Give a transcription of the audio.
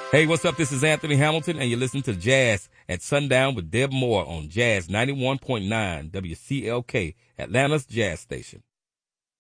Hey, what's up? This is Anthony Hamilton, and you're listening to Jazz at Sundown with Deb Moore on Jazz 91.9 WCLK, Atlanta's Jazz Station.